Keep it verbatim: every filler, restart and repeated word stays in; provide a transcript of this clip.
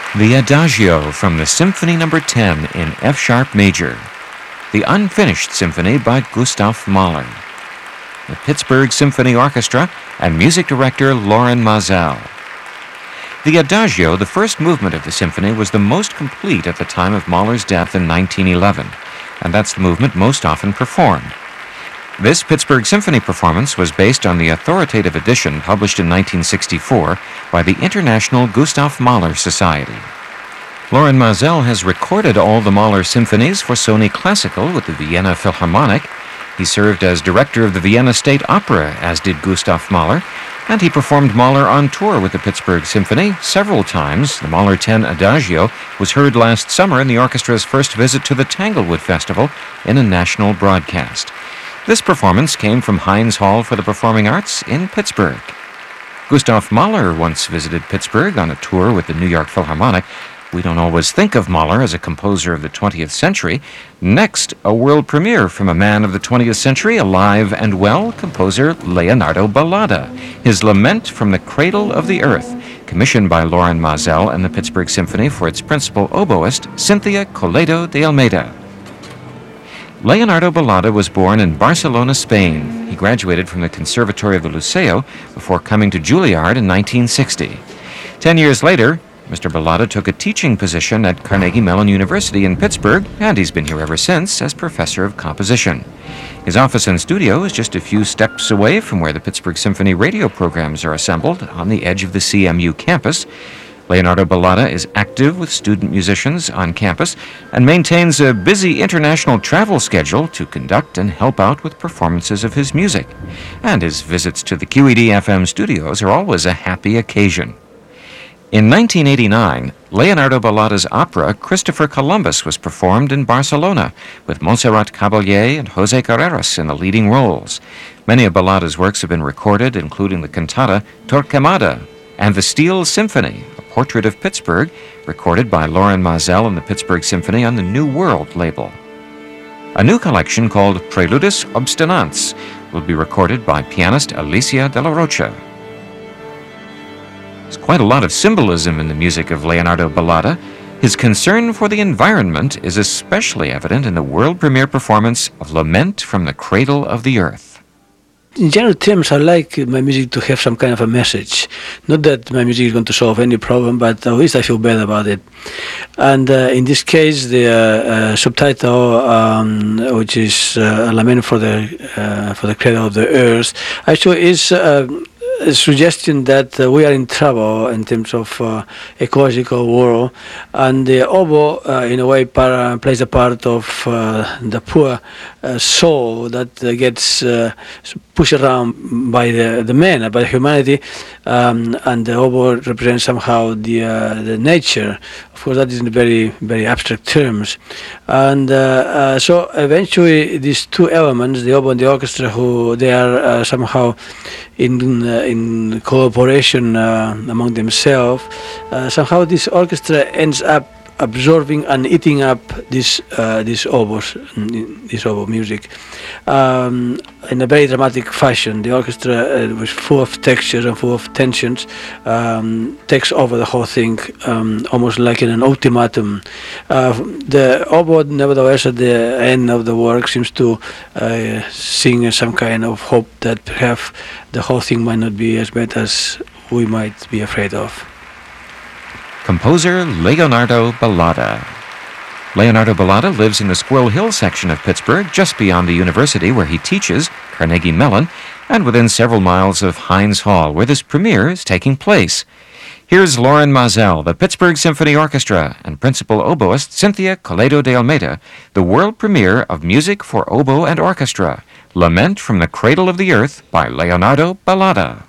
The Adagio from the Symphony Number ten in F-sharp major. The Unfinished Symphony by Gustav Mahler. The Pittsburgh Symphony Orchestra and music director Lorin Maazel. The Adagio, the first movement of the symphony, was the most complete at the time of Mahler's death in nineteen eleven, and that's the movement most often performed. This Pittsburgh Symphony performance was based on the authoritative edition published in nineteen sixty-four by the International Gustav Mahler Society. Lorin Maazel has recorded all the Mahler symphonies for Sony Classical with the Vienna Philharmonic. He served as director of the Vienna State Opera, as did Gustav Mahler, and he performed Mahler on tour with the Pittsburgh Symphony several times. The Mahler ten Adagio was heard last summer in the orchestra's first visit to the Tanglewood Festival in a national broadcast. This performance came from Heinz Hall for the Performing Arts in Pittsburgh. Gustav Mahler once visited Pittsburgh on a tour with the New York Philharmonic. We don't always think of Mahler as a composer of the twentieth century. Next, a world premiere from a man of the twentieth century, alive and well, composer Leonardo Ballada. His Lament from the Cradle of the Earth, commissioned by Lorin Maazel and the Pittsburgh Symphony for its principal oboist, Cynthia Coledo de Almeida. Leonardo Ballada was born in Barcelona, Spain. He graduated from the Conservatory of the Liceo before coming to Juilliard in nineteen sixty. Ten years later, Mister Ballada took a teaching position at Carnegie Mellon University in Pittsburgh, and he's been here ever since as professor of composition. His office and studio is just a few steps away from where the Pittsburgh Symphony radio programs are assembled on the edge of the C M U campus. Leonardo Ballada is active with student musicians on campus and maintains a busy international travel schedule to conduct and help out with performances of his music. And his visits to the Q E D F M studios are always a happy occasion. In nineteen eighty-nine, Leonardo Ballada's opera Christopher Columbus was performed in Barcelona with Montserrat Caballé and José Carreras in the leading roles. Many of Ballada's works have been recorded, including the cantata Torquemada and the Steel Symphony, a portrait of Pittsburgh, recorded by Lorin Maazel and the Pittsburgh Symphony on the New World label. A new collection called Preludis Obstinants will be recorded by pianist Alicia de la Rocha. There's quite a lot of symbolism in the music of Leonardo Ballada. His concern for the environment is especially evident in the world premiere performance of Lament from the Cradle of the Earth. In general terms, I like my music to have some kind of a message. Not that my music is going to solve any problem, but at least I feel better about it. And uh, in this case, the uh, uh, subtitle, um, which is uh, a lament for the uh, for the cradle of the earth, actually is uh, a suggestion that uh, we are in trouble in terms of uh, ecological war, and the oboe, uh, in a way, para, plays a part of uh, the poor uh, soul that uh, gets uh, pushed around by the the man, by humanity, um, and the oboe represents somehow the uh, the nature. Of course, that is in very very abstract terms, and uh, uh, so eventually these two elements, the oboe and the orchestra, who they are uh, somehow in uh, in cooperation uh, among themselves, uh, somehow this orchestra ends up absorbing and eating up this uh, this oboes, this oboe music, um, in a very dramatic fashion. The orchestra uh, was full of textures and full of tensions, um, takes over the whole thing, um, almost like in an ultimatum. Uh, the oboe, nevertheless, at the end of the work, seems to uh, sing some kind of hope that perhaps the whole thing might not be as bad as we might be afraid of. Composer Leonardo Ballada. Leonardo Ballada lives in the Squirrel Hill section of Pittsburgh, just beyond the university where he teaches, Carnegie Mellon, and within several miles of Heinz Hall, where this premiere is taking place. Here's Lorin Maazel, the Pittsburgh Symphony Orchestra, and principal oboist Cynthia Coledo de Almeida, the world premiere of Music for Oboe and Orchestra, Lament from the Cradle of the Earth by Leonardo Ballada.